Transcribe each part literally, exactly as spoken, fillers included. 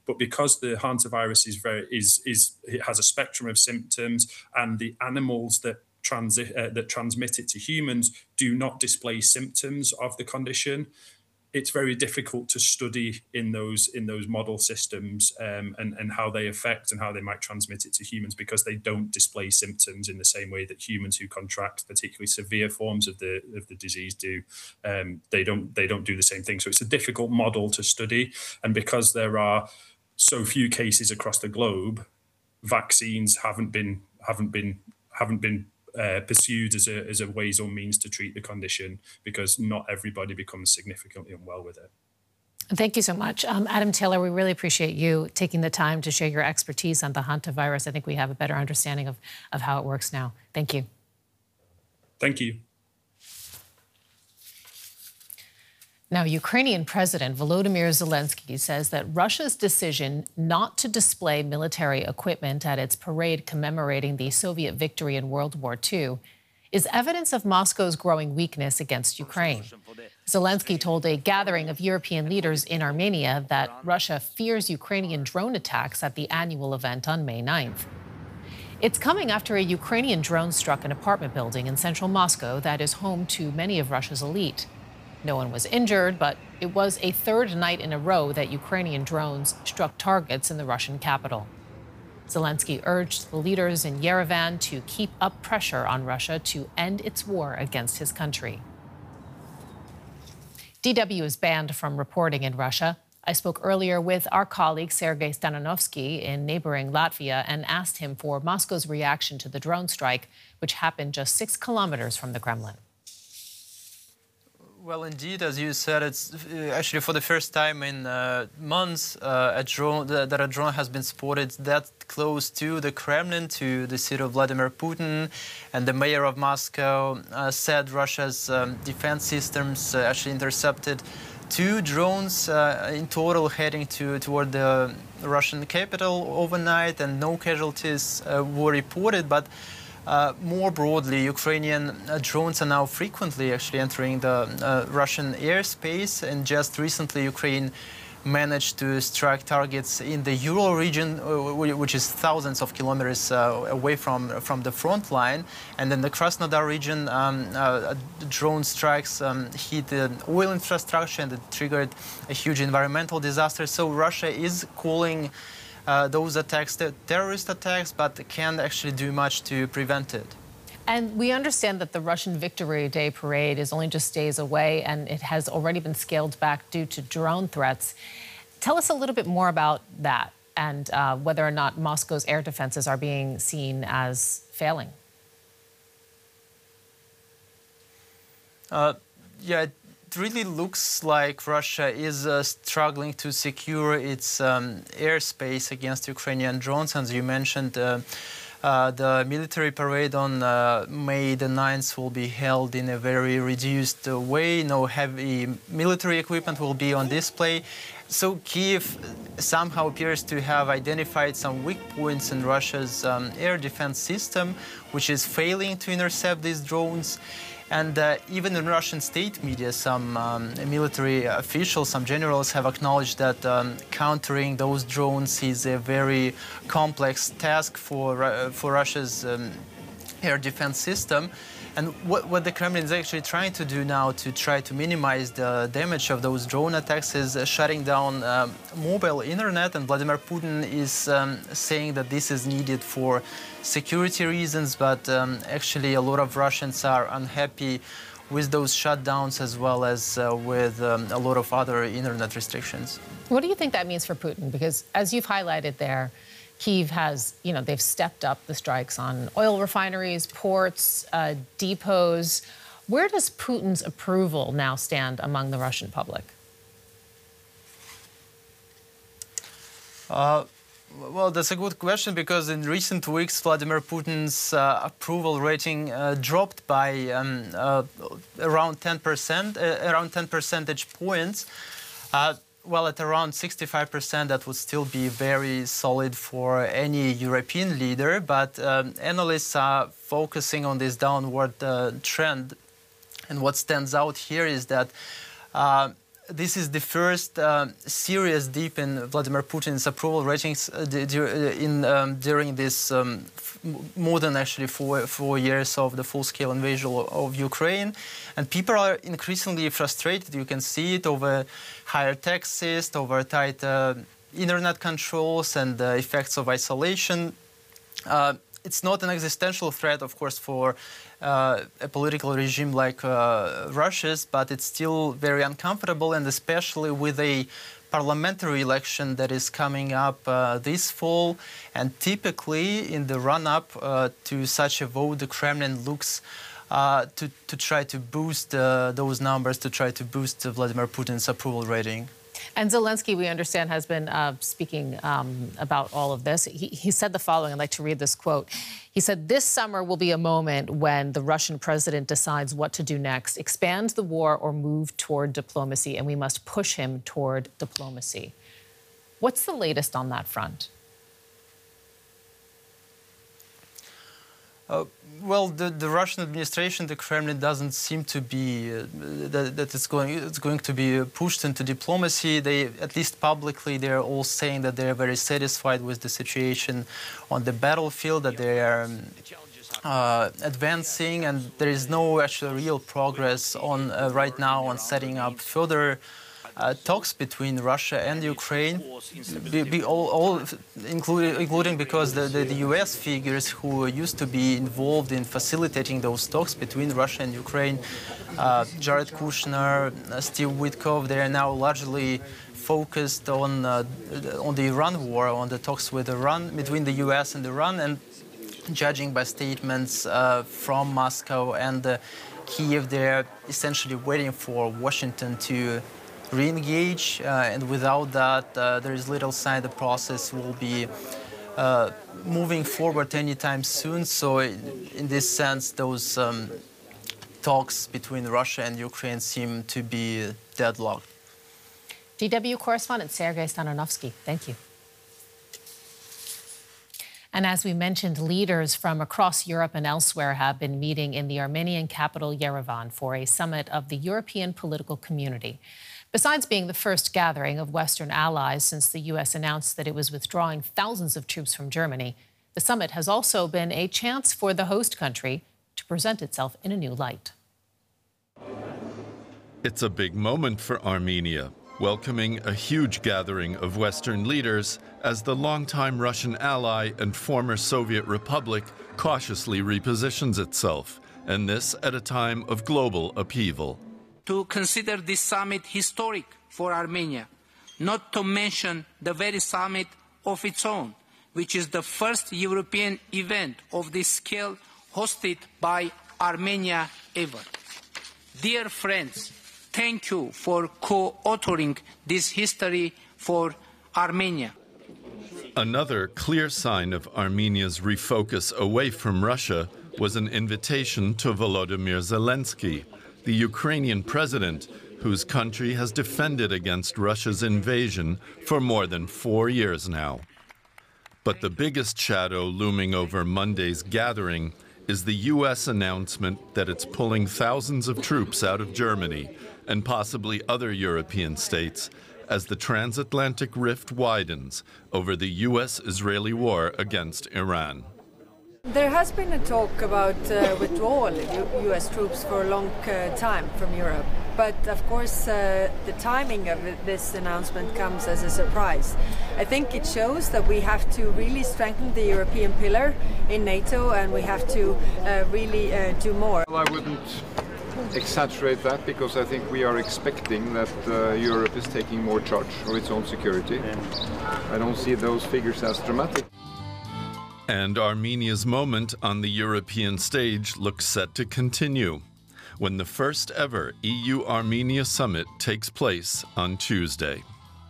But because the hantavirus is very is is it has a spectrum of symptoms, and the animals that transit uh, that transmit it to humans do not display symptoms of the condition, it's very difficult to study in those in those model systems um, and, and how they affect and how they might transmit it to humans, because they don't display symptoms in the same way that humans who contract particularly severe forms of the of the disease do. Um, they don't they don't do the same thing. So it's a difficult model to study. And because there are so few cases across the globe, vaccines haven't been haven't been haven't been Uh, pursued as a, as a ways or means to treat the condition, because not everybody becomes significantly unwell with it. Thank you so much. Um, Adam Taylor, we really appreciate you taking the time to share your expertise on the hantavirus. I think we have a better understanding of, of how it works now. Thank you. Thank you. Now, Ukrainian President Volodymyr Zelensky says that Russia's decision not to display military equipment at its parade commemorating the Soviet victory in World War Two is evidence of Moscow's growing weakness against Ukraine. Zelensky told a gathering of European leaders in Armenia that Russia fears Ukrainian drone attacks at the annual event on May ninth. It's coming after a Ukrainian drone struck an apartment building in central Moscow that is home to many of Russia's elite. No one was injured, but it was a third night in a row that Ukrainian drones struck targets in the Russian capital. Zelensky urged the leaders in Yerevan to keep up pressure on Russia to end its war against his country. D W is banned from reporting in Russia. I spoke earlier with our colleague Sergei Stananovsky in neighboring Latvia and asked him for Moscow's reaction to the drone strike, which happened just six kilometers from the Kremlin. Well, indeed, as you said, it's actually for the first time in uh, months uh, a drone that a drone has been spotted that close to the Kremlin, to the city of Vladimir Putin. And the mayor of Moscow uh, said Russia's um, defense systems uh, actually intercepted two drones uh, in total heading to toward the Russian capital overnight, and no casualties uh, were reported. But Uh, more broadly, Ukrainian uh, drones are now frequently actually entering the uh, Russian airspace, and just recently Ukraine managed to strike targets in the Ural region, uh, which is thousands of kilometers uh, away from, from the front line. And in the Krasnodar region, um, uh, drone strikes um, hit the oil infrastructure and it triggered a huge environmental disaster. So Russia is calling Uh, those attacks, the terrorist attacks, but can't actually do much to prevent it. And we understand that the Russian Victory Day parade is only just days away, and it has already been scaled back due to drone threats. Tell us a little bit more about that, and uh, whether or not Moscow's air defenses are being seen as failing. Uh, yeah. It really looks like Russia is uh, struggling to secure its um, airspace against Ukrainian drones. As you mentioned, uh, uh, the military parade on uh, May the ninth will be held in a very reduced uh, way. No heavy military equipment will be on display. So Kyiv somehow appears to have identified some weak points in Russia's um, air defense system, which is failing to intercept these drones. And uh, even in Russian state media, some um, military officials, some generals have acknowledged that um, countering those drones is a very complex task for, uh, for Russia's um, air defense system. And what, what the Kremlin is actually trying to do now to try to minimize the damage of those drone attacks is uh, shutting down uh, mobile internet. And Vladimir Putin is um, saying that this is needed for security reasons, but um, actually a lot of Russians are unhappy with those shutdowns, as well as uh, with um, a lot of other internet restrictions. What do you think that means for Putin? Because as you've highlighted there, Kyiv has, you know, they've stepped up the strikes on oil refineries, ports, uh, depots. Where does Putin's approval now stand among the Russian public? Uh, well, that's a good question, because in recent weeks, Vladimir Putin's uh, approval rating uh, dropped by um, uh, around ten percent, uh, around ten percentage points. Uh, Well, at around sixty-five percent, that would still be very solid for any European leader. But um, analysts are focusing on this downward uh, trend. And what stands out here is that uh, this is the first uh, serious dip in Vladimir Putin's approval ratings uh, in, um, during this um, more than actually four, four years of the full-scale invasion of Ukraine. And people are increasingly frustrated. You can see it over higher taxes, over tight uh, internet controls and the effects of isolation. Uh, it's not an existential threat, of course, for uh, a political regime like uh, Russia's, but it's still very uncomfortable, and especially with a parliamentary election that is coming up uh, this fall. And typically, in the run-up uh, to such a vote, the Kremlin looks uh, to, to try to boost uh, those numbers, to try to boost Vladimir Putin's approval rating. And Zelensky, we understand, has been uh, speaking um, about all of this. He, he said the following. I'd like to read this quote. He said, "This summer will be a moment when the Russian president decides what to do next, expand the war or move toward diplomacy, and we must push him toward diplomacy." What's the latest on that front? Uh, well, the, the Russian administration, the Kremlin, doesn't seem to be uh, that, that it's going it's going to be pushed into diplomacy. They, at least publicly, they're all saying that they're very satisfied with the situation on the battlefield, that they are um, uh, advancing, and there is no actual real progress on uh, right now on setting up further Uh, talks between Russia and Ukraine, be, be all, all including, including because the, the, the U S figures who used to be involved in facilitating those talks between Russia and Ukraine, uh, Jared Kushner, uh, Steve Witkoff, they are now largely focused on uh, on the Iran war, on the talks with Iran, between the U S and Iran, and judging by statements uh, from Moscow and uh, Kyiv, they're essentially waiting for Washington to re-engage, uh, and without that, uh, there is little sign the process will be uh, moving forward anytime soon. So, in this sense, those um, talks between Russia and Ukraine seem to be deadlocked. D W correspondent Sergei Stanonovsky, thank you. And as we mentioned, leaders from across Europe and elsewhere have been meeting in the Armenian capital, Yerevan, for a summit of the European political community. Besides being the first gathering of Western allies since the U S announced that it was withdrawing thousands of troops from Germany, the summit has also been a chance for the host country to present itself in a new light. It's a big moment for Armenia, welcoming a huge gathering of Western leaders as the longtime Russian ally and former Soviet republic cautiously repositions itself, and this at a time of global upheaval. To consider this summit historic for Armenia, not to mention the very summit of its own, which is the first European event of this scale hosted by Armenia ever. Dear friends, thank you for co-authoring this history for Armenia. Another clear sign of Armenia's refocus away from Russia was an invitation to Volodymyr Zelensky, the Ukrainian president, whose country has defended against Russia's invasion for more than four years now. But the biggest shadow looming over Monday's gathering is the U S announcement that it's pulling thousands of troops out of Germany and possibly other European states as the transatlantic rift widens over the U S Israeli war against Iran. There has been a talk about uh, withdrawal of U S troops for a long uh, time from Europe. But of course, uh, the timing of this announcement comes as a surprise. I think it shows that we have to really strengthen the European pillar in NATO, and we have to uh, really uh, do more. Well, I wouldn't exaggerate that, because I think we are expecting that uh, Europe is taking more charge of its own security. I don't see those figures as dramatic. And Armenia's moment on the European stage looks set to continue when the first ever E U-Armenia summit takes place on Tuesday.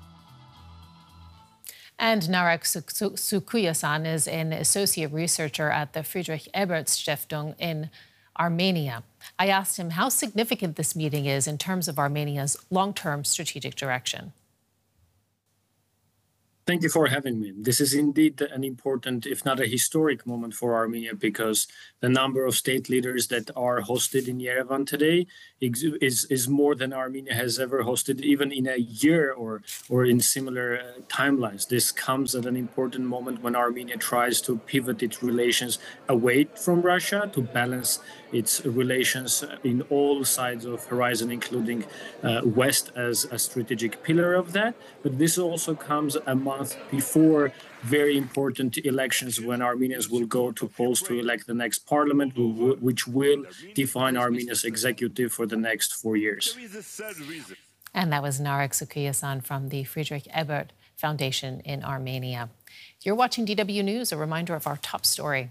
And Narek Sukuyasan is an associate researcher at the Friedrich Ebert Stiftung in Armenia. I asked him how significant this meeting is in terms of Armenia's long-term strategic direction. Thank you for having me. This is indeed an important, if not a historic moment for Armenia, because the number of state leaders that are hosted in Yerevan today is, is more than Armenia has ever hosted, even in a year or, or in similar uh, timelines. This comes at an important moment when Armenia tries to pivot its relations away from Russia to balance its relations in all sides of horizon, including uh, West as a strategic pillar of that. But this also comes a month before very important elections when Armenians will go to polls to elect the next parliament, which will define Armenia's executive for the next four years. And that was Narek Sukuyasan from the Friedrich Ebert Foundation in Armenia. You're watching D W News, a reminder of our top story.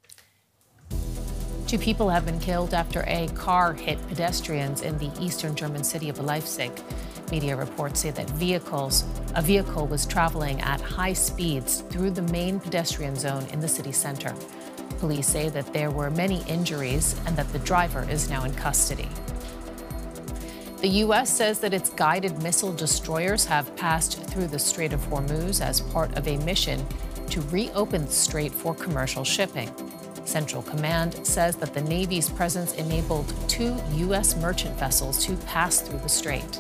Two people have been killed after a car hit pedestrians in the eastern German city of Leipzig. Media reports say that vehicles, a vehicle was traveling at high speeds through the main pedestrian zone in the city center. Police say that there were many injuries and that the driver is now in custody. The U S says that its guided missile destroyers have passed through the Strait of Hormuz as part of a mission to reopen the strait for commercial shipping. Central Command says that the Navy's presence enabled two U S merchant vessels to pass through the strait.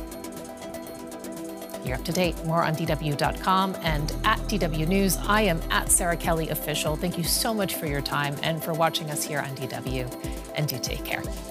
You're up to date. More on D W dot com and at D W News. I am at Sarah Kelly Official. Thank you so much for your time and for watching us here on D W. And do take care.